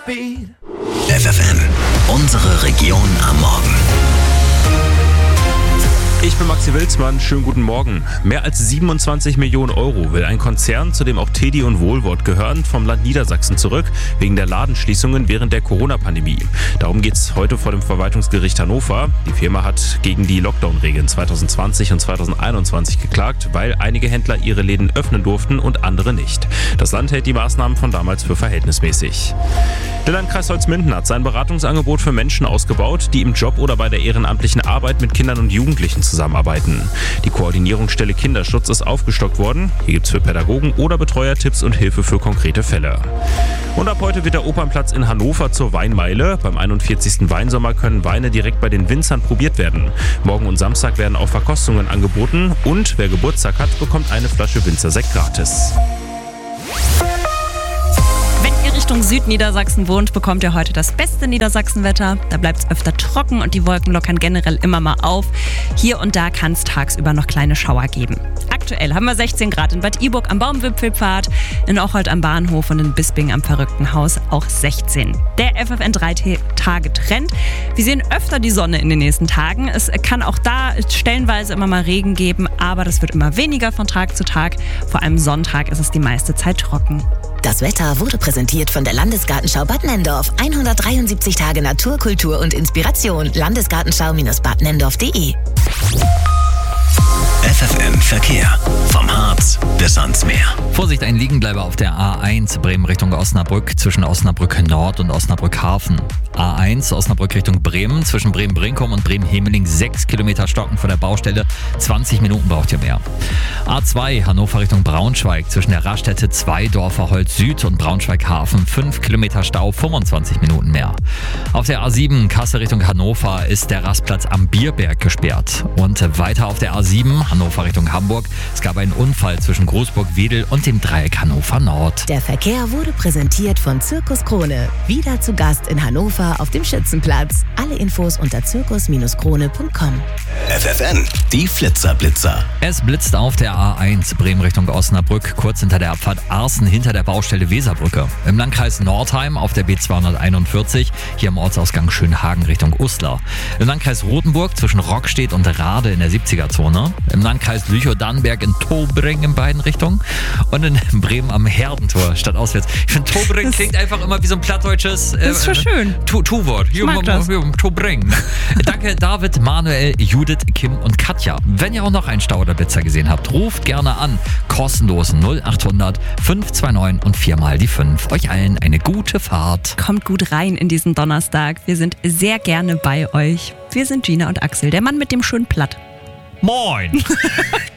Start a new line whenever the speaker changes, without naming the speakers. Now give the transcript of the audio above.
FFN, unsere Region am Morgen.
Ich bin Maxi Wilsmann, schönen guten Morgen. Mehr als 27 Millionen Euro will ein Konzern, zu dem auch Teddy und Wohlwort gehören, vom Land Niedersachsen zurück, wegen der Ladenschließungen während der Corona-Pandemie. Darum geht es heute vor dem Verwaltungsgericht Hannover. Die Firma hat gegen die Lockdown-Regeln 2020 und 2021 geklagt, weil einige Händler ihre Läden öffnen durften und andere nicht. Das Land hält die Maßnahmen von damals für verhältnismäßig. Der Landkreis Holzminden hat sein Beratungsangebot für Menschen ausgebaut, die im Job oder bei der ehrenamtlichen Arbeit mit Kindern und Jugendlichen zusammenarbeiten. Die Koordinierungsstelle Kinderschutz ist aufgestockt worden. Hier gibt es für Pädagogen oder Betreuer Tipps und Hilfe für konkrete Fälle. Und ab heute wird der Opernplatz in Hannover zur Weinmeile. Beim 41. Weinsommer können Weine direkt bei den Winzern probiert werden. Morgen und Samstag werden auch Verkostungen angeboten und wer Geburtstag hat, bekommt eine Flasche Winzersekt gratis.
Richtung Südniedersachsen wohnt, bekommt ihr heute das beste Niedersachsenwetter. Da bleibt es öfter trocken und die Wolken lockern generell immer mal auf. Hier und da kann es tagsüber noch kleine Schauer geben. Aktuell haben wir 16 Grad in Bad Iburg am Baumwipfelpfad, in Ocholt am Bahnhof und in Bisping am Verrückten Haus auch 16. Der FFN 3-Tage-Trend. Wir sehen öfter die Sonne in den nächsten Tagen. Es kann auch da stellenweise immer mal Regen geben, aber das wird immer weniger von Tag zu Tag. Vor allem Sonntag ist es die meiste Zeit trocken.
Das Wetter wurde präsentiert von der Landesgartenschau Bad Nenndorf. 173 Tage Natur, Kultur und Inspiration. Landesgartenschau-badnenndorf.de.
FFN Verkehr. Vom Harz bis ans Meer.
Vorsicht, ein Liegenbleiber auf der A1 Bremen Richtung Osnabrück zwischen Osnabrück Nord und Osnabrück Hafen. A1 Osnabrück Richtung Bremen zwischen Bremen-Brinkum und Bremen-Hemeling 6 Kilometer stocken vor der Baustelle. 20 Minuten braucht ihr mehr. A2 Hannover Richtung Braunschweig zwischen der Raststätte Zweidorfer Holz Süd und Braunschweig Hafen 5 Kilometer Stau, 25 Minuten mehr. Auf der A7 Kassel Richtung Hannover ist der Rastplatz am Bierberg gesperrt. Und weiter auf der A7 Hannover Richtung Hamburg. Es gab einen Unfall zwischen Großburg-Wedel und dem Dreieck Hannover Nord.
Der Verkehr wurde präsentiert von Zirkus Krone. Wieder zu Gast in Hannover auf dem Schützenplatz. Alle Infos unter zirkus-krone.com.
FFN, die Flitzer-Blitzer.
Es blitzt auf der A1 Bremen Richtung Osnabrück, kurz hinter der Abfahrt Arsen hinter der Baustelle Weserbrücke. Im Landkreis Nordheim auf der B241, hier am Ortsausgang Schönhagen Richtung Uslar. Im Landkreis Rothenburg zwischen Rockstedt und Rade in der 70er-Zone. Im Landkreis Lüchow-Dannenberg in Tobring in beiden Richtungen. Und in Bremen am Herdentor statt auswärts. Ich finde, Tobring klingt einfach immer wie so ein plattdeutsches
das ist schon schön.
Tu-Wort. Tobring. Danke David, Manuel, Judith, Kim und Katja. Wenn ihr auch noch einen Stau oder Blitzer gesehen habt, ruft gerne an. Kostenlos 0800 529 und 4 mal die 5. Euch allen eine gute Fahrt.
Kommt gut rein in diesen Donnerstag. Wir sind sehr gerne bei euch. Wir sind Gina und Axel, der Mann mit dem schönen Platt.
Moin!